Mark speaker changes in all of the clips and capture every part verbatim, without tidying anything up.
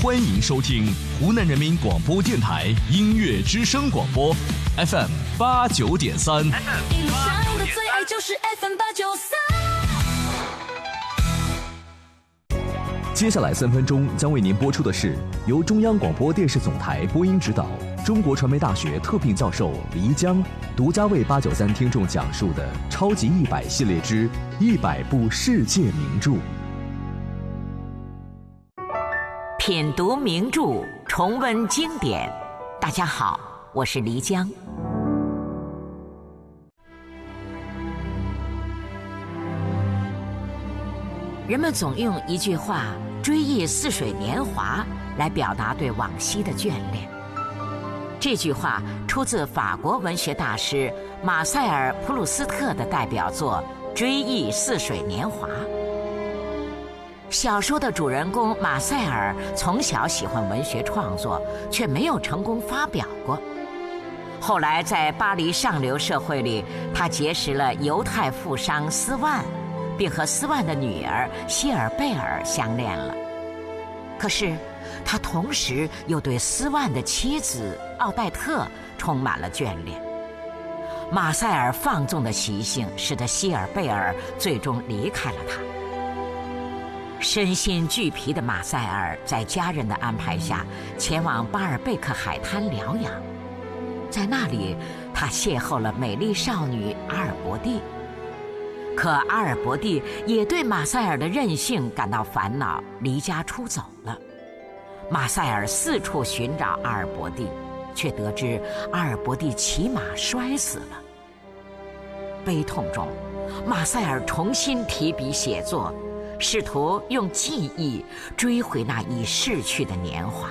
Speaker 1: 欢迎收听湖南人民广播电台音乐之声广播 F M 八九点三。
Speaker 2: 一路上的最爱就是 F M 八九三。
Speaker 1: 接下来三分钟将为您播出的是由中央广播电视总台播音指导、中国传媒大学特聘教授黎江独家为八九三听众讲述的《超级一百》系列之一百部世界名著。
Speaker 3: 品读名著，重温经典。大家好，我是黎江。人们总用一句话“追忆似水年华”来表达对往昔的眷恋。这句话出自法国文学大师马塞尔·普鲁斯特的代表作《追忆似水年华》。小说的主人公马塞尔从小喜欢文学创作，却没有成功发表过。后来在巴黎上流社会里，他结识了犹太富商斯万，并和斯万的女儿希尔贝尔相恋了。可是他同时又对斯万的妻子奥黛特充满了眷恋。马塞尔放纵的习性使得希尔贝尔最终离开了他。身心俱疲的马塞尔在家人的安排下前往巴尔贝克海滩疗养，在那里他邂逅了美丽少女阿尔伯蒂。可阿尔伯蒂也对马塞尔的任性感到烦恼，离家出走了。马塞尔四处寻找阿尔伯蒂，却得知阿尔伯蒂骑马摔死了。悲痛中，马塞尔重新提笔写作，试图用记忆追回那已逝去的年华。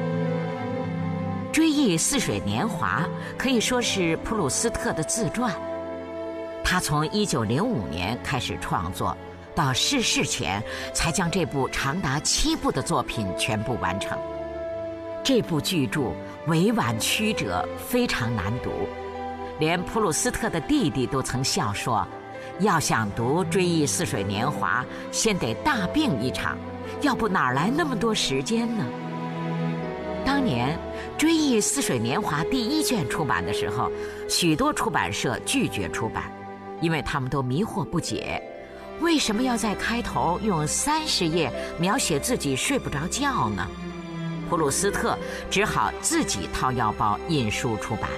Speaker 3: 追忆似水年华可以说是普鲁斯特的自传。他从一九零五年开始创作，到逝世前才将这部长达七部的作品全部完成。这部巨著委婉曲折，非常难读，连普鲁斯特的弟弟都曾笑说，要想读《追忆似水年华》，先得大病一场，要不哪来那么多时间呢？当年《追忆似水年华》第一卷出版的时候，许多出版社拒绝出版，因为他们都迷惑不解，为什么要在开头用三十页描写自己睡不着觉呢？普鲁斯特只好自己掏腰包印书出版。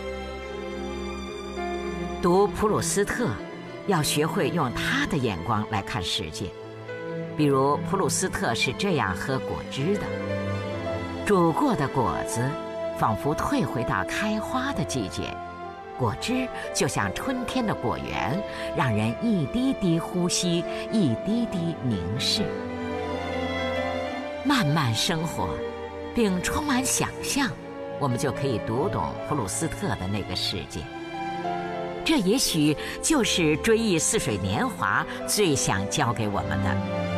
Speaker 3: 读普鲁斯特要学会用他的眼光来看世界。比如普鲁斯特是这样喝果汁的：煮过的果子仿佛退回到开花的季节，果汁就像春天的果园，让人一滴滴呼吸，一滴滴凝视。慢慢生活并充满想象，我们就可以读懂普鲁斯特的那个世界。这也许就是《追忆似水年华》最想教给我们的。